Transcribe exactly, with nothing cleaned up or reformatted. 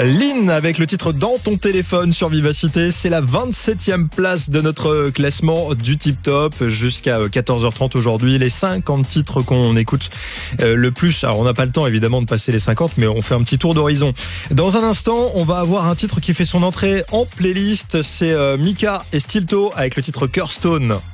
Lynn avec le titre Dans ton téléphone sur Vivacité, c'est la vingt-septième place de notre classement du Tip Top jusqu'à quatorze heures trente aujourd'hui. Les cinquante titres qu'on écoute le plus. Alors on n'a pas le temps évidemment de passer les cinquante, mais on fait un petit tour d'horizon. Dans un instant, on va avoir un titre qui fait son entrée en playlist. C'est Mika et Stilto avec le titre Curstone.